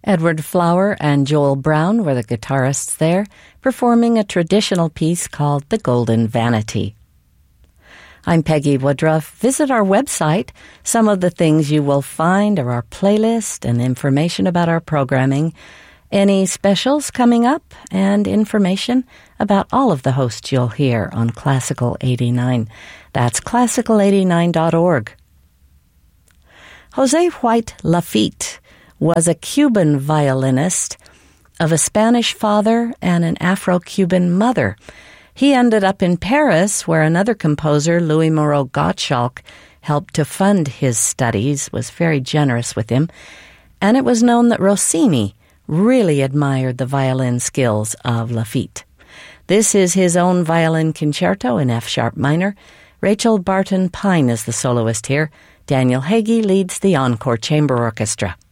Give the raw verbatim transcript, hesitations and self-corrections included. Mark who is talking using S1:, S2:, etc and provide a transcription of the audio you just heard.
S1: Edward Flower and Joel Brown were the guitarists there, performing a traditional piece called The Golden Vanity. I'm Peggy Woodruff. Visit our website. Some of the things you will find are our playlist and information about our programming, any specials coming up, and information about all of the hosts you'll hear on Classical eighty-nine. That's classical eighty-nine dot org. Jose White Lafitte was a Cuban violinist of a Spanish father and an Afro-Cuban mother. He ended up in Paris, where another composer, Louis Moreau Gottschalk, helped to fund his studies, was very generous with him, and it was known that Rossini really admired the violin skills of Lafitte. This is his own violin concerto in F-sharp minor. Rachel Barton Pine is the soloist here. Daniel Hagee leads the Encore Chamber Orchestra.